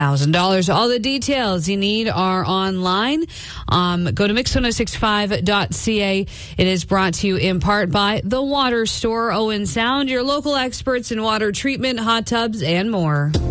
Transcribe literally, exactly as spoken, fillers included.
one thousand dollars. All the details you need are online. Um, go to mix ten sixty-five dot c a. It is brought to you in part by The Water Store, Owen Sound, your local experts in water treatment, hot tubs, and more.